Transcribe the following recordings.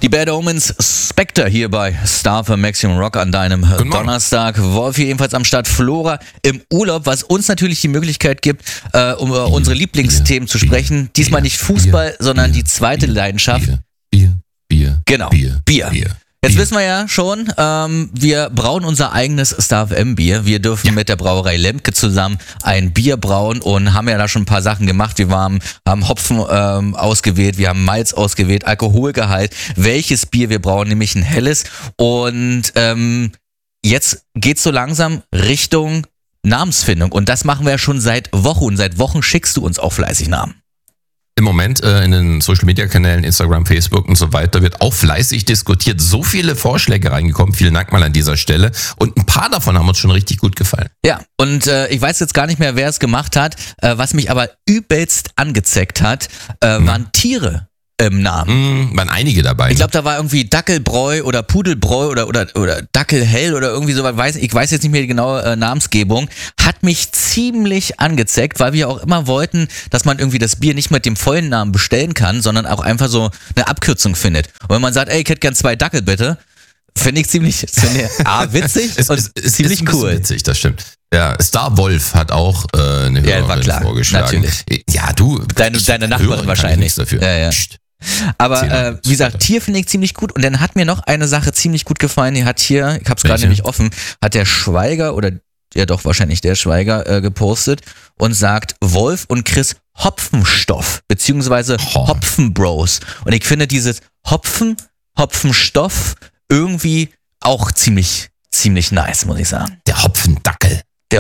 Die Bad Omens Spectre hier bei Star für Maximum Rock an deinem Donnerstag. Wolf hier ebenfalls am Start. Flora im Urlaub, was uns natürlich die Möglichkeit gibt, um über unsere Lieblingsthemen zu sprechen. Diesmal nicht Fußball, sondern die zweite Leidenschaft. Bier. Genau, Bier. Jetzt wissen wir ja schon, wir brauen unser eigenes Star FM Bier. Wir dürfen mit der Brauerei Lemke zusammen ein Bier brauen und haben ja da schon ein paar Sachen gemacht. Wir haben Hopfen ausgewählt, wir haben Malz ausgewählt, Alkoholgehalt, welches Bier wir brauen, nämlich ein helles. Und jetzt geht's so langsam Richtung Namensfindung. Und das machen wir ja schon seit Wochen. Und seit Wochen schickst du uns auch fleißig Namen. Im Moment in den Social-Media-Kanälen, Instagram, Facebook und so weiter wird auch fleißig diskutiert. So viele Vorschläge reingekommen. Vielen Dank mal an dieser Stelle. Und ein paar davon haben uns schon richtig gut gefallen. Ja, und ich weiß jetzt gar nicht mehr, wer es gemacht hat. Was mich aber übelst angezeckt hat, waren Tiere im Namen. Waren einige dabei. Ich glaube, da war irgendwie Dackelbräu oder Pudelbräu oder Dackelhell oder irgendwie so was. Ich weiß jetzt nicht mehr die genaue Namensgebung. Hat mich ziemlich angezeckt, weil wir auch immer wollten, dass man irgendwie das Bier nicht mit dem vollen Namen bestellen kann, sondern auch einfach so eine Abkürzung findet. Und wenn man sagt, ey, ich hätte gern 2 Dackel bitte, finde ich ziemlich witzig und ziemlich ist cool. Witzig, das stimmt. Ja, Star Wolf hat auch eine Hörerin war klar, vorgeschlagen. Natürlich. Ja, du. Deine Nachbarin wahrscheinlich. Dafür. Ja. Aber wie gesagt, Tier finde ich ziemlich gut. Und dann hat mir noch eine Sache ziemlich gut gefallen. Die hat hier, ich habe es gerade nämlich offen, hat der Schweiger oder ja doch wahrscheinlich der Schweiger gepostet und sagt Wolf und Chris Hopfenstoff beziehungsweise Hopfenbros. Und ich finde dieses Hopfenstoff irgendwie auch ziemlich nice, muss ich sagen. Der Hopfendackel.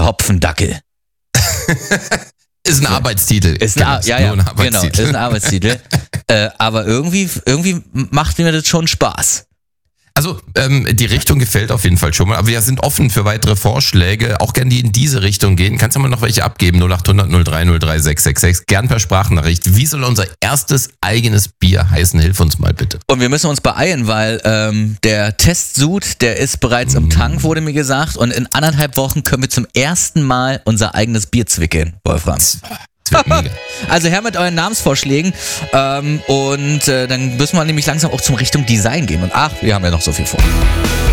Ist ein Arbeitstitel. Ist ein Arbeitstitel. Ist ein Arbeitstitel. Aber irgendwie macht mir das schon Spaß. Also die Richtung gefällt auf jeden Fall schon mal. Aber wir sind offen für weitere Vorschläge. Auch gerne die in diese Richtung gehen. Kannst du mal noch welche abgeben? 0800 0303 666. Gern per Sprachnachricht. Wie soll unser erstes eigenes Bier heißen? Hilf uns mal bitte. Und wir müssen uns beeilen, weil der Testsud, der ist bereits im Tank, wurde mir gesagt. Und in 1,5 Wochen können wir zum ersten Mal unser eigenes Bier zwickeln, Wolfram. Also her mit euren Namensvorschlägen und dann müssen wir nämlich langsam auch zum Richtung Design gehen. Und wir haben ja noch so viel vor.